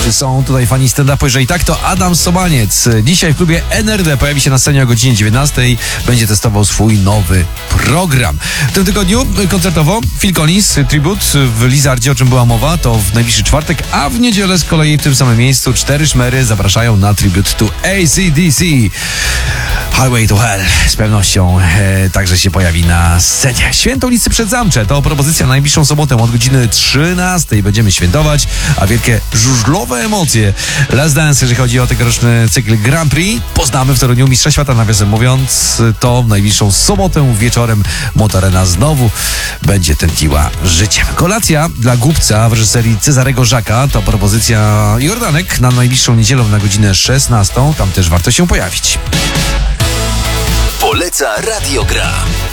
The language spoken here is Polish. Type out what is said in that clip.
Czy są tutaj fani stand-upu? Jeżeli tak, to Adam Sobaniec dzisiaj w klubie NRD pojawi się na scenie o godzinie 19. Będzie testował swój nowy program. W tym tygodniu koncertowo Phil Collins, tribut w Lizardzie, o czym była mowa, to w najbliższy czwartek, a w niedzielę z kolei w tym samym miejscu 4 szmery zapraszają na tribut to AC/DC. Highway to Hell z pewnością także się pojawi na scenie. Święto ulicy Przedzamcze to propozycja na najbliższą sobotę od godziny 13. Będziemy świętować, a wielkie żużlowe emocje Let's Dance, jeżeli chodzi o tegoroczny cykl Grand Prix. Poznamy w Toruniu mistrza świata, nawiasem mówiąc, to w najbliższą sobotę wieczorem Motorena znowu będzie tętniła życiem. Kolacja dla głupca w reżyserii Cezarego Żaka to propozycja Jordanek na najbliższą niedzielę na godzinę 16. Tam też warto się pojawić. Poleca Radiogram.